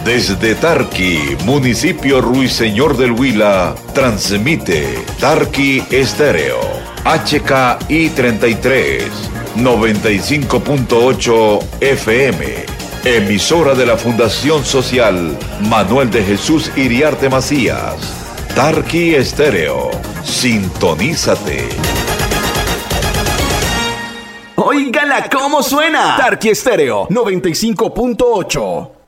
Desde Tarqui, municipio Ruiseñor del Huila, transmite Tarqui Estéreo, HKI 33, 95.8 FM, emisora de la Fundación Social Manuel de Jesús Iriarte Macías. Tarqui Estéreo, sintonízate. Óigala cómo suena. Tarqui Estéreo 95.8.